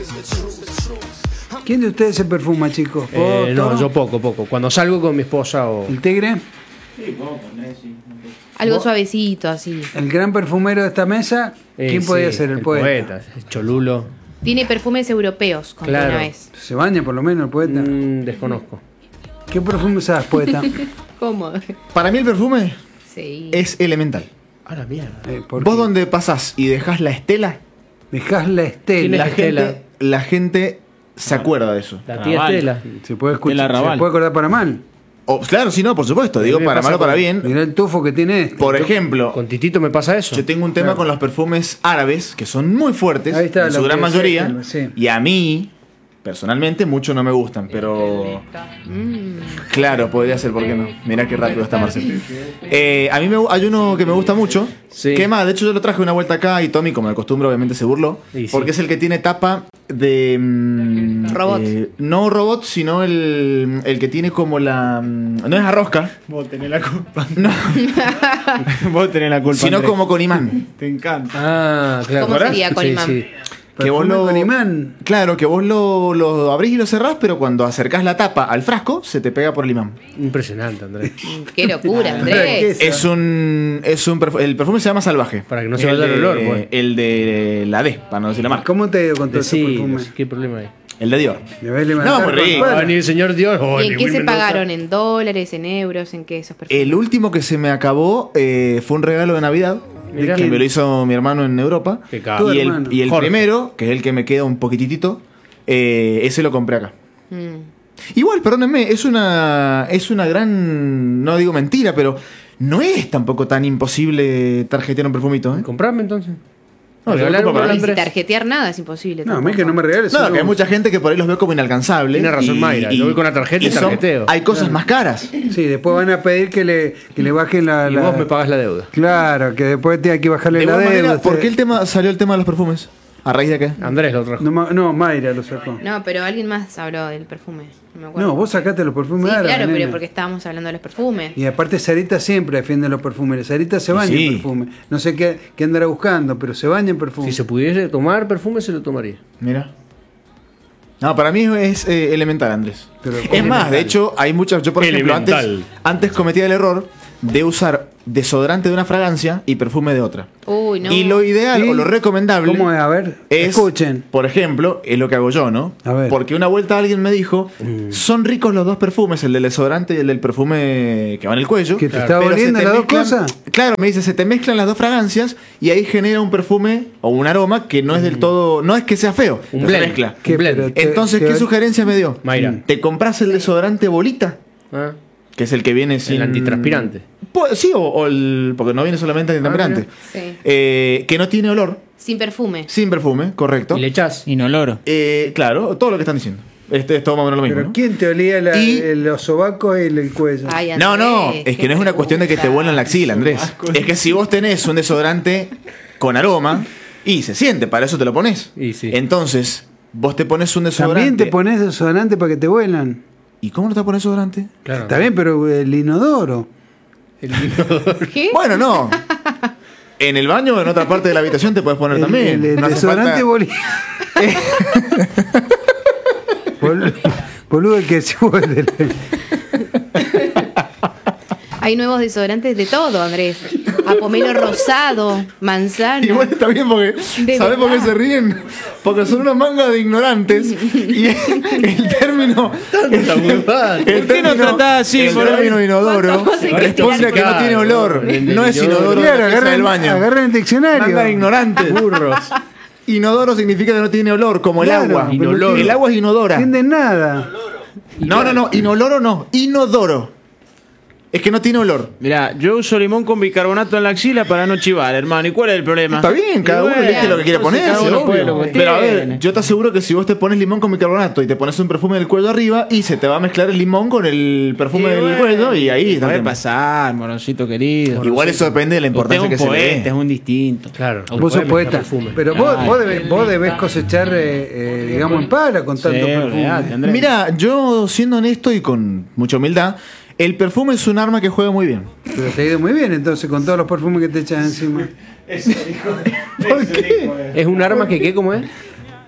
¿Quién de ustedes se perfuma, chicos? ¿Vos, No, Toro? yo poco. Cuando salgo con mi esposa o... ¿El Tigre? Algo ¿Vos? suavecito, así. El gran perfumero de esta mesa, ¿quién sí, podía ser? El poeta. el Cholulo. Tiene perfumes europeos, como Claro. una vez. ¿Se baña por lo menos el poeta? Desconozco. ¿Qué perfume usás, poeta? ¿Cómo? Para mí el perfume Sí. es elemental. A la mierda. ¿Por Vos qué? donde pasás y dejás la estela, Dejás la ¿Quién es estela. Estela? la gente se acuerda de eso. La tía Raval. Estela. Se puede escuchar, Estela Raval. se puede acordar para mal. Claro, sí, no, por supuesto. Digo, me para pasa mal o para con- bien. Mirá el tufo que tiene este. Por ejemplo, Con Titito me pasa eso. yo tengo un tema con los perfumes árabes, que son muy fuertes, Ahí está, en su lo gran que mayoría. decía, sí. Y a mí, personalmente, muchos no me gustan, pero... Claro, podría ser, ¿por qué no? Mirá qué rápido está Marcelo. A mí hay uno que me gusta mucho, Sí. que más, de hecho yo lo traje una vuelta acá y Tommy, como de costumbre, obviamente se burló, Y sí. porque es el que tiene tapa de... Robot. No robot, sino el que tiene como la... no es a rosca, Vos tenés la culpa. no, Vos tenés la culpa. sino Andrés. como con imán. Te encanta. Ah, claro. ¿Cómo sería con Sí, imán? sí. Que vos Perfume lo- con imán. Claro, que vos lo abrís y lo cerrás, pero cuando acercás la tapa al frasco, se te pega por el imán. Impresionante, Andrés. Qué locura, ¿Qué Andrés. es? El perfume se llama Salvaje. Para que no se Es vaya el olor, de- pues. El de la D, para no decir la marca. ¿Cómo te ha ido con todo ese Sí, perfume? no sé qué problema hay. El de Dior. Debés levantar No, muy rico. campana. Va a venir el señor Dios. ¿Y en qué se pagaron? ¿En dólares? ¿En euros? ¿En qué esos perfumes? El último que se me acabó fue un regalo de Navidad. Mirá. Que me lo hizo mi hermano en Europa. Qué caro. Y Tu el, hermano. y el Jorge. primero, que es el que me queda un poquitito, ese lo compré acá. Mm. Igual, perdónenme, es una gran, no digo mentira, pero no es tampoco tan imposible tarjetear un perfumito, ¿eh? Comprame entonces. No, yo Regalar lo uno compro al Y sin Andrés. tarjetear nada es imposible. No, a mí tampoco. que no me regales. No, solo que hay un- mucha gente que por ahí los veo como inalcanzables. Tiene razón Mayra, yo voy con la tarjeta y son- tarjeteo. Hay cosas más caras. Sí, después van a pedir que le bajen la... Y la- vos me pagas la deuda. Claro, que después tiene que bajarle De la igual manera, deuda. ¿por qué salió el tema de los perfumes? ¿A raíz de qué? Andrés lo trajo. No, Mayra lo sacó. No, pero alguien más habló del perfume. No me acuerdo. No, vos sacaste los perfumes Sí, árabes, claro, nena. pero porque estábamos hablando de los perfumes. Y aparte Sarita siempre defiende los perfumes. Sarita se baña sí. en perfume. No sé qué andará buscando, pero se baña en perfume. Si se pudiese tomar perfume, se lo tomaría. Mira. No, para mí es elemental, Andrés. Pero es ¿cómo más, de elemental? hecho, hay muchas. Yo, por ejemplo, Elemental. antes cometía el error de usar desodorante de una fragancia y perfume de otra. Uy, no. Y lo ideal ¿Sí? o lo recomendable ¿Cómo es? A ver, es, escuchen. por ejemplo, es lo que hago yo, ¿no? A ver. Porque una vuelta alguien me dijo, son ricos los dos perfumes, el del desodorante y el del perfume que va en el cuello. ¿Que te Claro. está Pero oliendo se te las dos mezclan- cosas? Claro, me dice, se te mezclan las dos fragancias y ahí genera un perfume o un aroma que no es del todo, no es que sea feo, Un pero se blend. mezcla. ¿Qué? blend. Pero te- Entonces, ¿qué sugerencia me dio? Mayra. Te compras el desodorante bolita, Ah, que es el que viene sin... el antitranspirante. Sí, o el... porque no viene solamente antitranspirante. Sí. Que no tiene olor, Sin perfume. sin perfume, correcto. Y le echás. Inoloro. Claro, todo lo que están diciendo. Es todo más o menos lo mismo. Pero ¿no? ¿quién te olía los sobacos y el cuello? Ay, No, Andrés, es qué que no es una cuestión de que te pregunta. vuelan la axila, Andrés. Es que si vos tenés un desodorante con aroma y se siente, para eso te lo pones. Y sí. Entonces, vos te pones un desodorante. También te pones desodorante para que te vuelan. ¿Y cómo no te pones desodorante? Claro. Está bien, pero el inodoro. ¿Qué? Bueno, no. En el baño o en otra parte de la habitación te puedes poner también. El No hace desodorante falta- Boludo, el que se vuelve. Hay nuevos desodorantes de todo, Andrés. A pomelo rosado, manzana. Igual está bien porque. De ¿Sabés por qué verdad. se ríen? Porque son una manga de ignorantes. Y el término. ¿Por qué no tratás así, El boludo? término inodoro ¿Cuánto vamos a responde a que no investigar? tiene olor. El No es inodoro de Claro, la mesa del baño. agarren el diccionario. Manga de ignorantes. Burros. Inodoro significa que no tiene olor, como el Claro, agua. pero Inoloro. El agua es inodora. No entienden nada. No. Inoloro no. Inodoro. Es que no tiene olor. Mirá, yo uso limón con bicarbonato en la axila para no chivar, hermano. ¿Y cuál es el problema? Está bien, cada Y uno bueno, elige lo que quiere entonces ponerse. cada uno puede obvio. lo que Pero a ver, tiene. yo te aseguro que si vos te pones limón con bicarbonato y te pones un perfume del cuello arriba y se te va a mezclar el limón con el perfume del bueno, cuello y ahí está el puede tema. pasar, moroncito querido. Igual eso depende de la Usted es importancia un que se le poeta, dé. es un distinto. Claro. Vos sos Podés poeta. mezclar perfume. Pero vos debés cosechar, digamos, en pala con tanto Sí, perfume. olvidate, Andrés. Mira, yo siendo honesto y con mucha humildad, el perfume es un arma que juega muy bien. Pero te ha ido muy bien entonces con todos los perfumes que te echas encima. ¿Por qué? ¿Es un arma que qué? ¿Cómo es?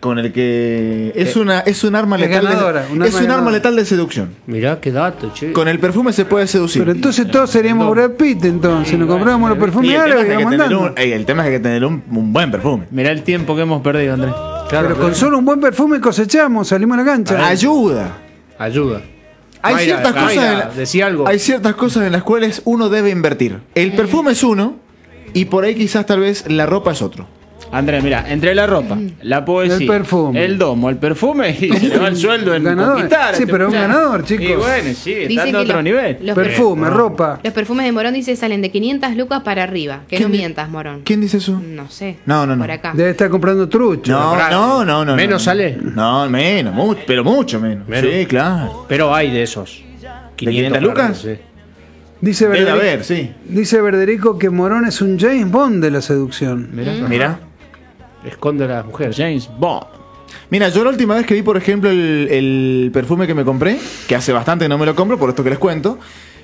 con el que es un arma es letal. ganadora, un arma Es un arma ganadora. letal de seducción. Mirá qué dato, che. Con el perfume se puede seducir. Pero entonces todos seríamos Brad Pitt, entonces. Nos compramos los perfumes Y el tema árabes es y que hay que vamos tener andando. el tema es que hay que tener un buen perfume. Mirá el tiempo que hemos perdido, Andrés. Pero con solo un buen perfume cosechamos, salimos a la cancha. Ayuda. Ayuda. Hay Mayra, ciertas cosas Mayra, en la- decía algo. Hay ciertas cosas en las cuales uno debe invertir. El perfume es uno y por ahí quizás tal vez la ropa es otro. Andrés, mira, entre la ropa, la poesía, El perfume. el domo, el perfume y se le va el sueldo en Ganador. conquistar. Sí, pero es un ganador, chicos. Y bueno, sí, está Dicen en que otro nivel. los Perfume, ropa. Los perfumes de Morón, dice, salen de 500 lucas para arriba. Que no ¿Quién di- mientas, Morón. ¿Quién dice eso? No sé. No. Por acá. Debe estar comprando trucho. No. ¿Menos no. sale? No, menos, pero mucho menos. Menos. Sí, claro. Pero hay de esos. 500 lucas? Sí. Dice Debe Verderico, haber, sí. dice Verderico que Morón es un James Bond de la seducción. Mira. Esconde a las mujeres. James Bond. Mira, yo la última vez que vi, por ejemplo, el perfume que me compré, que hace bastante que no me lo compro, por esto que les cuento,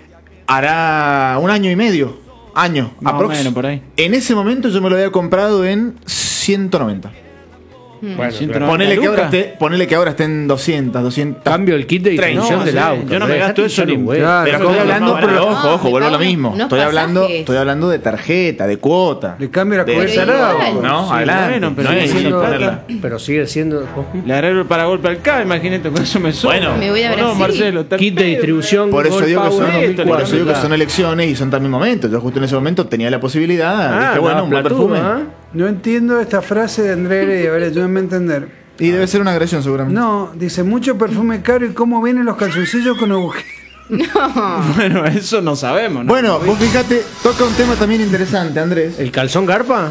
hará un año y medio. Año, Más o aprox. menos, por ahí. En ese momento yo me lo había comprado en 190. Bueno, 190 Ponele que ahora esté en 200. Cambio el kit de distribución No, del sí, auto. yo no me Andrés, gasto dejate eso hinchar ni- un huevo. Claro, Pero pero estoy hablando, más barato. ojo, me vuelvo a lo pagan mismo. unos Estoy pasajes. hablando de tarjeta, de cuota. Le cambio la De- cabeza al Pero auto. igual. No, Sí, adelante. bueno, pero no sigue es siendo ponerla. Pero sigue siendo Le arreglo el paragolpe al CAB, imagínate, con eso me sobra. Bueno. Me voy a ¿O no, Brasil. Marcelo? Está kit de pedo. distribución. Por eso Gold digo que Power son, 2004, por eso digo que claro. son elecciones y son también momentos. Yo justo en ese momento tenía la posibilidad. Dije, bueno, un buen platudo, perfume. ¿ah? No entiendo esta frase de André Heredia. A ver, ayúdenme a entender. Y debe ser una agresión seguramente. No, dice mucho perfume caro y cómo vienen los calzoncillos con agujeros. Bueno, eso no sabemos, ¿no? Bueno, vos fíjate, toca un tema también interesante, Andrés. ¿El calzón garpa?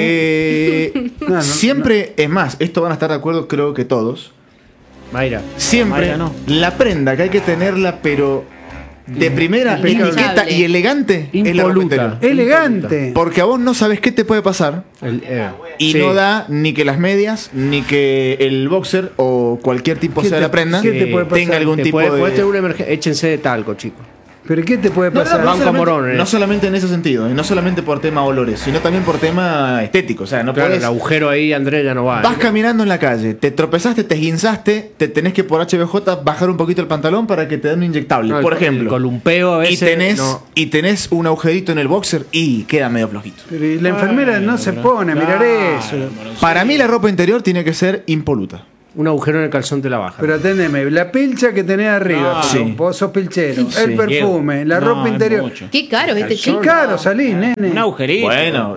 Porque No, siempre, es más, esto van a estar de acuerdo creo que todos. Mayra. Siempre Mayra no. la prenda que hay que tenerla, pero de primera, Impecable. iniqueta y elegante, es la ropa Impoluta. interior. Elegante. Porque a vos no sabes qué te puede pasar y Sí. no da ni que las medias, ni que el boxer o cualquier tipo ¿Qué sea te- la prenda qué te puede pasar? tenga algún Te tipo puede de... tener una emergencia. Échense de talco, chicos. ¿Pero qué te puede pasar? Banco solamente, Morón, no solamente en ese sentido, y no solamente por tema olores, sino también por tema estético. O sea, no Claro, podés- el agujero ahí, Andrés, ya no va. Vas caminando en la calle, te tropezaste, te esguinzaste, te tenés que por HBJ bajar un poquito el pantalón para que te den un inyectable, No, por el ejemplo. columpeo a veces. y tenés un agujerito en el boxer y queda medio flojito. Pero y la enfermera no se pone a mirar eso. Para mí la ropa interior tiene que ser impoluta. Un agujero en el calzón te la baja. Pero atendeme, la pilcha que tenés arriba, No. sí. Vos sos pilchero, Sí. el perfume, la No, ropa es interior. mucho. Qué caro este Qué chico. caro salís, nene. Un agujerito. Bueno,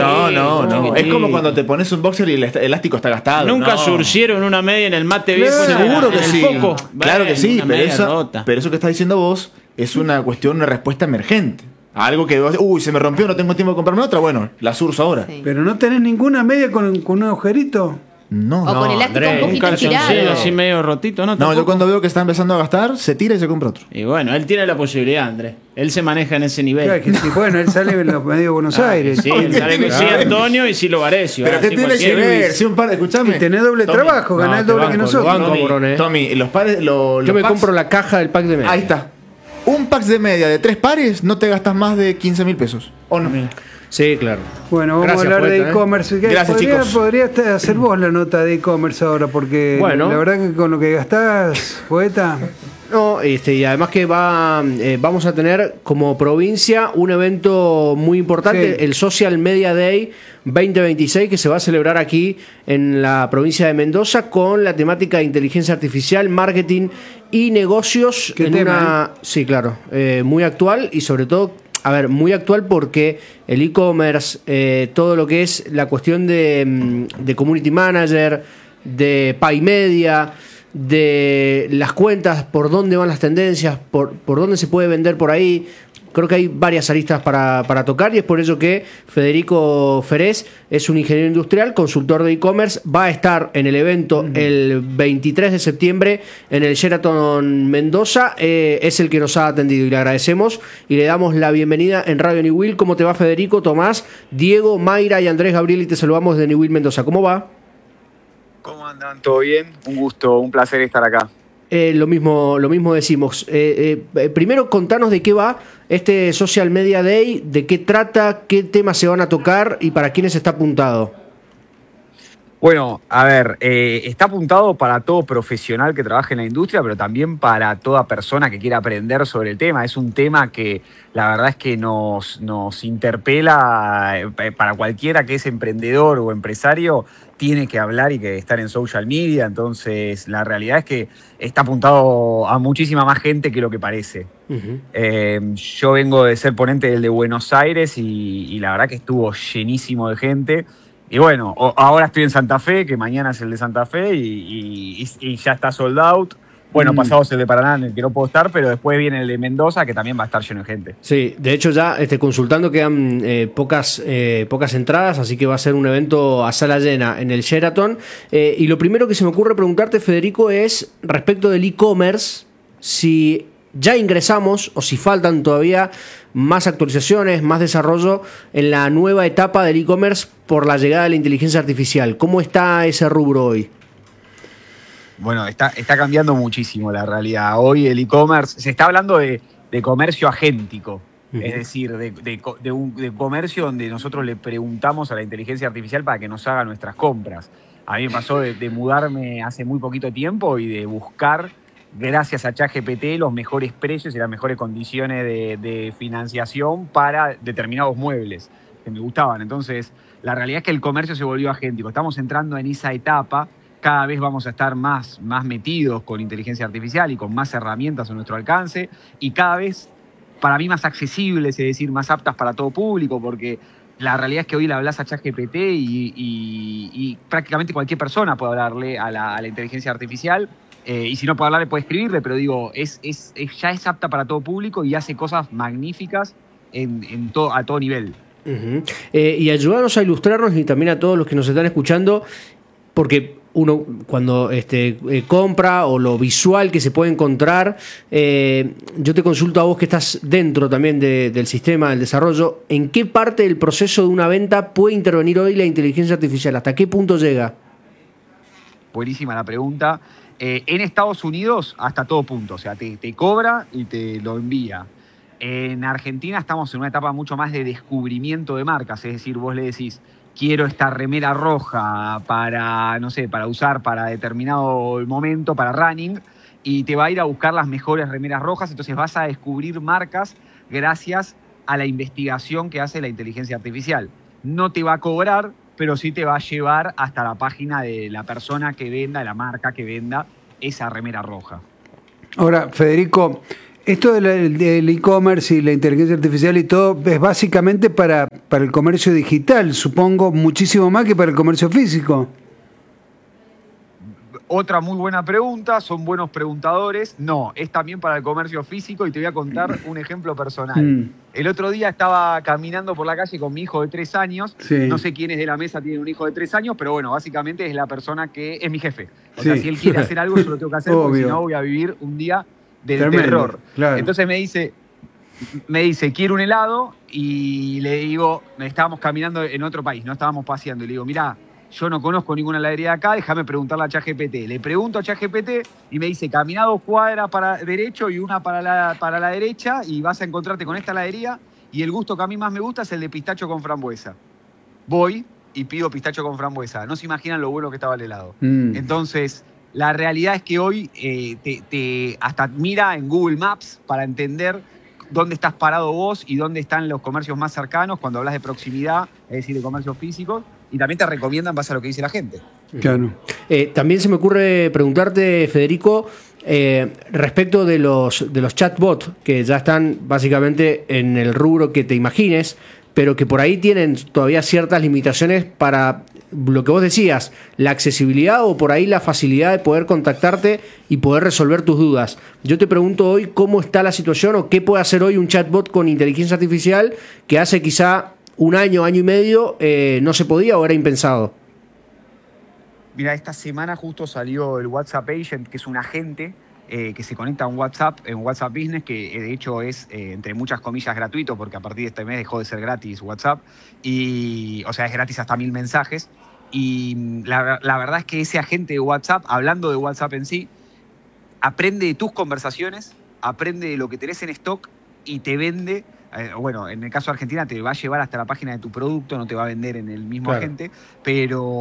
no. Es como cuando te pones un boxer y el elástico está gastado. Nunca no. surcieron una media en el mate bien. Claro. puesta en Seguro el que sí. foco. Claro que Bueno, sí, una pero media eso, rota. pero eso que estás diciendo vos es una cuestión, una respuesta emergente. A algo que vos, uy, se me rompió, no tengo tiempo de comprarme otra. Bueno, la surzo ahora. Sí. Pero no tenés ninguna media con un agujerito. No, O no. con elástico Andrés, un Un poquito calzoncillo estirado. así medio rotito, ¿no? No, yo Tampoco. cuando veo que está empezando a gastar, se tira y se compra otro. Y bueno, él tiene la posibilidad, Andrés. Él se maneja en ese nivel. Claro, que sí, bueno, él sale en los medios de Buenos Aires. Sí, él sale con sí, Claro. Antonio y sí, Lovarecio. Pero ¿qué así tiene que cualquier ver? Luis. Si un par, escuchame. Y tenés doble Tommy, trabajo, ganás no, el te doble que banco, nosotros. lo banco. Tommy, Morón, Tommy, los pares, los Yo me packs- compro la caja del pack de media. Ahí está. Un pack de media de 3 pares no te gastas más de 15.000 pesos. ¿O no? Sí, claro. Bueno, vamos Gracias, a hablar de poeta, e-commerce. Gracias, chicos. Podrías hacer vos la nota de e-commerce ahora, porque Bueno. la verdad que con lo que gastás, poeta, No, y además que vamos a tener como provincia un evento muy importante, Sí. el Social Media Day 2026, que se va a celebrar aquí en la provincia de Mendoza con la temática de inteligencia artificial, marketing y negocios. Qué tema, Sí, claro, muy actual y sobre todo, a ver, muy actual porque el e-commerce, todo lo que es la cuestión de community manager, de pay media, de las cuentas, por dónde van las tendencias, por dónde se puede vender por ahí. Creo que hay varias aristas para tocar y es por ello que Federico Ferés es un ingeniero industrial, consultor de e-commerce, va a estar en el evento el 23 de septiembre en el Sheraton Mendoza, es el que nos ha atendido y le agradecemos y le damos la bienvenida en Radio New Will. ¿Cómo te va, Federico, Tomás, Diego, Mayra y Andrés Gabriel? Y te saludamos de New Will Mendoza. ¿Cómo va? ¿Cómo andan? ¿Todo bien? Un gusto, un placer estar acá. Lo mismo decimos. Primero, contanos de qué va este Social Media Day, de qué trata, qué temas se van a tocar y para quiénes está apuntado. Bueno, a ver, está apuntado para todo profesional que trabaje en la industria, pero también para toda persona que quiera aprender sobre el tema. Es un tema que la verdad es que nos interpela para cualquiera que es emprendedor o empresario, tiene que hablar y que estar en social media. Entonces, la realidad es que está apuntado a muchísima más gente que lo que parece. Yo vengo de ser ponente del de Buenos Aires y la verdad que estuvo llenísimo de gente. Y bueno, ahora estoy en Santa Fe, que mañana es el de Santa Fe y ya está sold out. Bueno, pasado es el de Paraná, en el que no puedo estar, pero después viene el de Mendoza, que también va a estar lleno de gente. Sí, de hecho ya consultando quedan pocas entradas, así que va a ser un evento a sala llena en el Sheraton. Y lo primero que se me ocurre preguntarte, Federico, es respecto del e-commerce, si ya ingresamos o si faltan todavía más actualizaciones, más desarrollo en la nueva etapa del e-commerce por la llegada de la inteligencia artificial. ¿Cómo está ese rubro hoy? Bueno, está cambiando muchísimo la realidad. Hoy el e-commerce, se está hablando de comercio agéntico, es decir, de comercio donde nosotros le preguntamos a la inteligencia artificial para que nos haga nuestras compras. A mí me pasó de mudarme hace muy poquito tiempo y de buscar, gracias a ChatGPT, los mejores precios y las mejores condiciones de financiación para determinados muebles que me gustaban. Entonces, la realidad es que el comercio se volvió agéntico. Estamos entrando en esa etapa. Cada vez vamos a estar más metidos con inteligencia artificial y con más herramientas a nuestro alcance y cada vez, para mí, más accesibles, es decir, más aptas para todo público, porque la realidad es que hoy le hablas a ChatGPT y prácticamente cualquier persona puede hablarle a la inteligencia artificial. Y si no puede hablarle, puede escribirle, pero digo, ya es apta para todo público y hace cosas magníficas a todo nivel. Y ayúdanos a ilustrarnos y también a todos los que nos están escuchando, porque uno cuando compra o lo visual que se puede encontrar, yo te consulto a vos que estás dentro también del sistema del desarrollo, ¿en qué parte del proceso de una venta puede intervenir hoy la inteligencia artificial? ¿Hasta qué punto llega? Buenísima la pregunta. En Estados Unidos hasta todo punto, o sea, te cobra y te lo envía. En Argentina estamos en una etapa mucho más de descubrimiento de marcas, es decir, vos le decís, quiero esta remera roja para, no sé, para usar para determinado momento, para running, y te va a ir a buscar las mejores remeras rojas, entonces vas a descubrir marcas gracias a la investigación que hace la inteligencia artificial. No te va a cobrar, pero sí te va a llevar hasta la página de la persona que venda, de la marca que venda esa remera roja. Ahora, Federico, esto del e-commerce y la inteligencia artificial y todo es básicamente para el comercio digital, supongo, muchísimo más que para el comercio físico. Otra muy buena pregunta, son buenos preguntadores. No, es también para el comercio físico y te voy a contar un ejemplo personal. El otro día estaba caminando por la calle con mi hijo de 3 años. Sí. No sé quiénes de la mesa tienen un hijo de 3 años, pero bueno, básicamente es la persona que es mi jefe. O sea, si él quiere hacer algo, yo lo tengo que hacer, porque si no voy a vivir un día del terror. Claro. Entonces me dice, quiero un helado, y le digo, estábamos caminando en otro país, no estábamos paseando, y le digo, mirá, yo no conozco ninguna heladería de acá, déjame preguntarle a ChatGPT. Le pregunto a ChatGPT y me dice, camina 2 cuadras para derecho y una para la derecha y vas a encontrarte con esta heladería, y el gusto que a mí más me gusta es el de pistacho con frambuesa. Voy y pido pistacho con frambuesa. No se imaginan lo bueno que estaba el helado. Entonces, la realidad es que hoy hasta mira en Google Maps para entender dónde estás parado vos y dónde están los comercios más cercanos cuando hablas de proximidad, es decir, de comercios físicos. Y también te recomiendan en base a lo que dice la gente. Claro. También se me ocurre preguntarte, Federico, respecto de los chatbots, que ya están básicamente en el rubro que te imagines, pero que por ahí tienen todavía ciertas limitaciones para lo que vos decías, la accesibilidad o por ahí la facilidad de poder contactarte y poder resolver tus dudas. Yo te pregunto hoy cómo está la situación o qué puede hacer hoy un chatbot con inteligencia artificial que hace quizá un año y medio no se podía o era impensado. Mira, esta semana justo salió el WhatsApp Agent, que es un agente que se conecta a un WhatsApp, en WhatsApp Business, que de hecho es, entre muchas comillas, gratuito, porque a partir de este mes dejó de ser gratis WhatsApp, o sea, es gratis hasta 1000 mensajes. Y la verdad es que ese agente de WhatsApp, hablando de WhatsApp en sí, aprende de tus conversaciones, aprende de lo que tenés en stock y te vende. Bueno, en el caso de Argentina te va a llevar hasta la página de tu producto, no te va a vender en el mismo agente, pero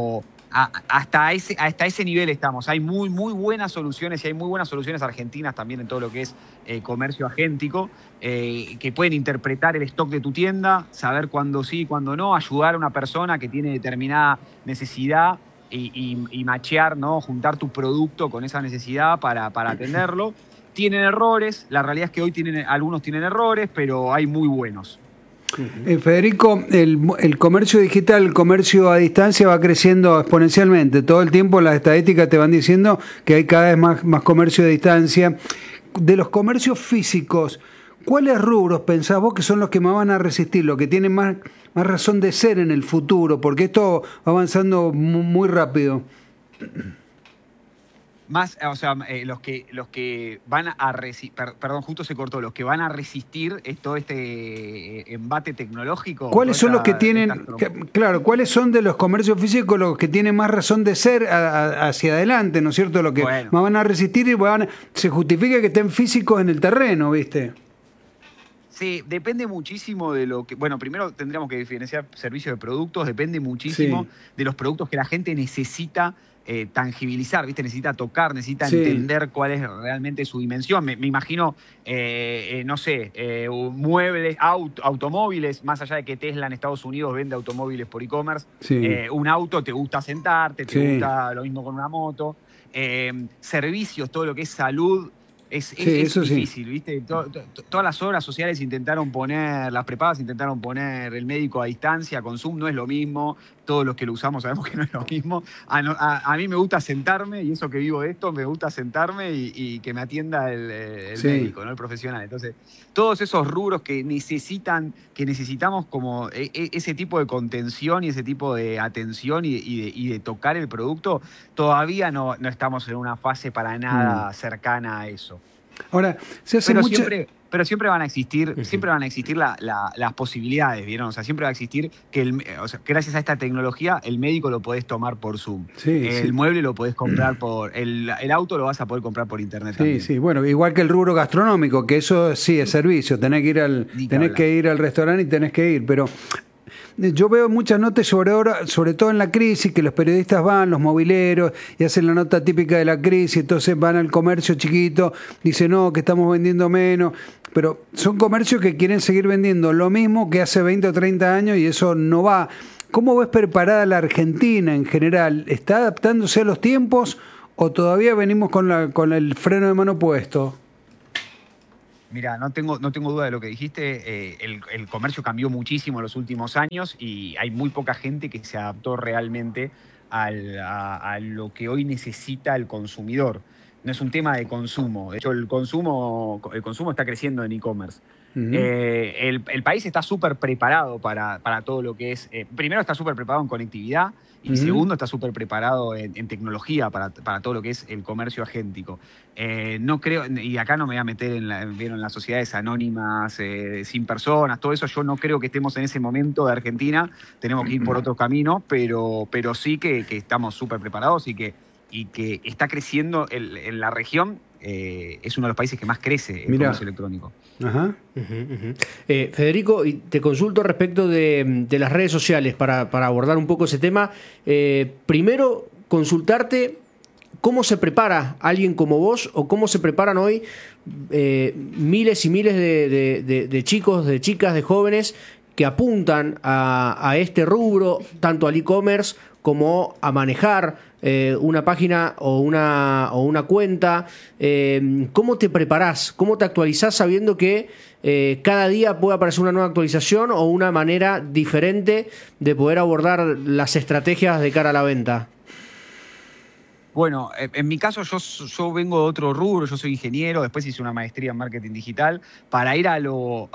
hasta ese nivel estamos. Hay muy buenas soluciones y hay muy buenas soluciones argentinas también en todo lo que es comercio agéntico, que pueden interpretar el stock de tu tienda, saber cuándo sí y cuándo no, ayudar a una persona que tiene determinada necesidad y machear, ¿no? Juntar tu producto con esa necesidad para atenderlo. Tienen errores, la realidad es que hoy algunos tienen errores, pero hay muy buenos. Federico, el comercio digital, el comercio a distancia va creciendo exponencialmente. Todo el tiempo las estadísticas te van diciendo que hay cada vez más comercio a distancia. De los comercios físicos, ¿cuáles rubros pensás vos que son los que más van a resistir, los que tienen más razón de ser en el futuro? Porque esto va avanzando muy rápido. Los que van a resistir, perdón, justo se cortó, los que van a resistir todo este embate tecnológico. ¿Cuáles son los que tienen, cuáles son de los comercios físicos los que tienen más razón de ser hacia adelante, ¿no es cierto? Los que más van a resistir y se justifica que estén físicos en el terreno, ¿viste? Sí, depende muchísimo de lo que... Bueno, primero tendríamos que diferenciar servicio de productos, depende muchísimo de los productos que la gente necesita tangibilizar, ¿viste? Necesita tocar, necesita entender cuál es realmente su dimensión. Me imagino, no sé, muebles, automóviles, más allá de que Tesla en Estados Unidos vende automóviles por e-commerce, un auto te gusta sentarte, te gusta lo mismo con una moto, servicios, todo lo que es salud. Es difícil, ¿viste? Todas las obras sociales intentaron poner, las prepagas intentaron poner el médico a distancia, con Zoom no es lo mismo, todos los que lo usamos sabemos que no es lo mismo. A mí me gusta sentarme, y eso que vivo de esto, me gusta sentarme y que me atienda el médico, ¿no? El profesional. Entonces, todos esos rubros que necesitamos como ese tipo de contención y ese tipo de atención y de tocar el producto, todavía no estamos en una fase para nada cercana a eso. Ahora, se hace pero siempre van a existir, las posibilidades, ¿vieron? O sea, siempre va a existir que gracias a esta tecnología el médico lo podés tomar por Zoom. El mueble lo podés comprar el auto lo vas a poder comprar por internet también. Sí, bueno, igual que el rubro gastronómico, que eso sí es servicio, tenés que ir al restaurante y tenés que ir, pero yo veo muchas notas sobre todo en la crisis, que los periodistas van, los mobileros, y hacen la nota típica de la crisis, entonces van al comercio chiquito, dicen no, que estamos vendiendo menos, pero son comercios que quieren seguir vendiendo lo mismo que hace 20 o 30 años y eso no va. ¿Cómo ves preparada la Argentina en general? ¿Está adaptándose a los tiempos o todavía venimos con el freno de mano puesto? Mira, no tengo duda de lo que dijiste. El comercio cambió muchísimo en los últimos años y hay muy poca gente que se adaptó realmente a lo que hoy necesita el consumidor. No es un tema de consumo. De hecho, el consumo está creciendo en e-commerce. El país está súper preparado para todo lo que es... primero está súper preparado en conectividad y segundo está súper preparado en tecnología para todo lo que es el comercio agéntico. No creo, y acá no me voy a meter en las sociedades anónimas, sin personas, todo eso. Yo no creo que estemos en ese momento de Argentina. Tenemos que ir por otro camino, pero sí que estamos súper preparados y que está creciendo en la región. Es uno de los países que más crece el comercio electrónico. Ajá. Federico, y te consulto respecto de las redes sociales para abordar un poco ese tema. Primero, consultarte cómo se prepara alguien como vos o cómo se preparan hoy miles y miles de chicos, de chicas, de jóvenes que apuntan a este rubro, tanto al e-commerce como a manejar una página o una cuenta. ¿Cómo te preparás? ¿Cómo te actualizás sabiendo que cada día puede aparecer una nueva actualización o una manera diferente de poder abordar las estrategias de cara a la venta? Bueno, en mi caso yo vengo de otro rubro, yo soy ingeniero, después hice una maestría en marketing digital. Para ir a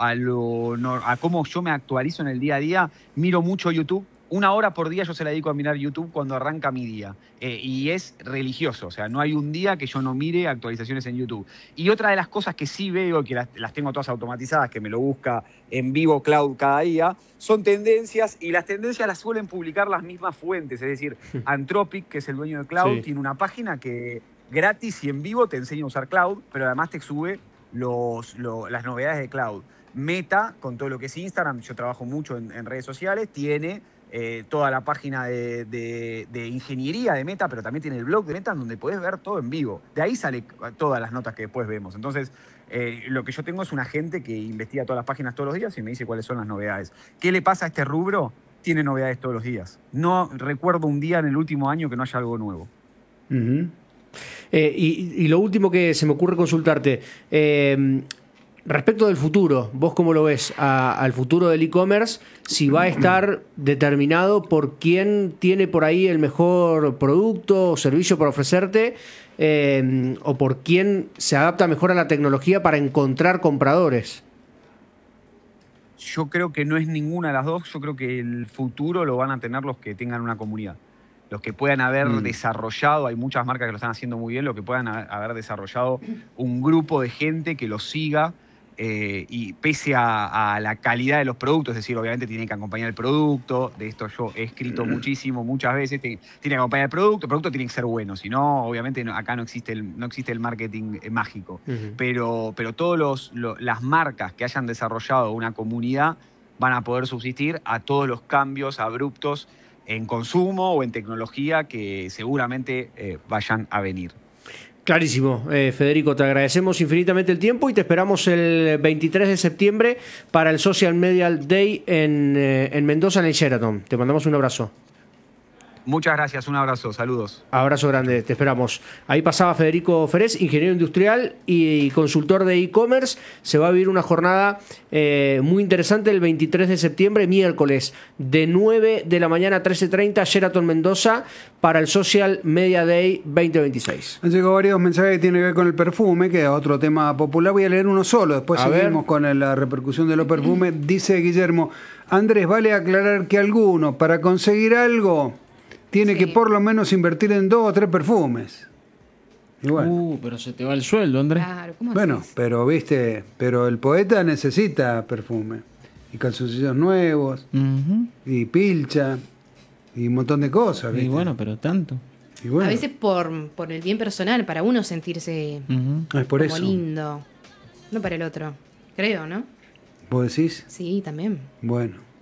cómo yo me actualizo en el día a día, miro mucho YouTube. 1 hora por día yo se la dedico a mirar YouTube cuando arranca mi día. Y es religioso, o sea, no hay un día que yo no mire actualizaciones en YouTube. Y otra de las cosas que sí veo, que las tengo todas automatizadas, que me lo busca en vivo Cloud cada día, son tendencias, y las tendencias las suelen publicar las mismas fuentes. Es decir, Anthropic, que es el dueño de Cloud, tiene una página que gratis y en vivo te enseña a usar Cloud, pero además te sube las novedades de Cloud. Meta, con todo lo que es Instagram, yo trabajo mucho en redes sociales, tiene toda la página de ingeniería de Meta, pero también tiene el blog de Meta donde podés ver todo en vivo. De ahí salen todas las notas que después vemos. Entonces, lo que yo tengo es una gente que investiga todas las páginas todos los días y me dice cuáles son las novedades. ¿Qué le pasa a este rubro? Tiene novedades todos los días. No recuerdo un día en el último año que no haya algo nuevo. Uh-huh. Y lo último que se me ocurre consultarte, respecto del futuro, ¿vos cómo lo ves al futuro del e-commerce? Si va a estar determinado por quién tiene por ahí el mejor producto o servicio para ofrecerte, o por quién se adapta mejor a la tecnología para encontrar compradores. Yo creo que no es ninguna de las dos. Yo creo que el futuro lo van a tener los que tengan una comunidad. Los que puedan haber desarrollado, hay muchas marcas que lo están haciendo muy bien, los que puedan haber desarrollado un grupo de gente que los siga, y pese a la calidad de los productos, es decir, obviamente tiene que acompañar el producto, de esto yo he escrito muchísimo, muchas veces, tiene que acompañar el producto tiene que ser bueno, si no, obviamente acá no existe el marketing mágico, pero todas las marcas que hayan desarrollado una comunidad van a poder subsistir a todos los cambios abruptos en consumo o en tecnología que seguramente vayan a venir. Clarísimo, Federico, te agradecemos infinitamente el tiempo y te esperamos el 23 de septiembre para el Social Media Day en Mendoza, en el Sheraton. Te mandamos un abrazo. Muchas gracias, un abrazo, saludos. Abrazo grande, te esperamos. Ahí pasaba Federico Ferez, ingeniero industrial y consultor de e-commerce. Se va a vivir una jornada muy interesante el 23 de septiembre, miércoles, de 9 de la mañana a 13:30, Sheraton Mendoza, para el Social Media Day 2026. Han llegado varios mensajes que tienen que ver con el perfume, que es otro tema popular. Voy a leer uno solo, después seguimos con la repercusión de los perfumes. Dice Guillermo: Andrés, vale aclarar que alguno, para conseguir algo, tiene que por lo menos invertir en 2 o 3 perfumes. Y bueno. Pero se te va el sueldo, Andrés. Claro, ¿cómo Bueno, haces? pero el poeta necesita perfume. Y calzoncillos nuevos, y pilcha, y un montón de cosas, ¿viste? Y bueno, pero tanto. Y bueno, A veces por el bien personal, para uno sentirse es por como eso. lindo. No para el otro. Creo, ¿no? ¿Vos decís? Sí, también. Bueno.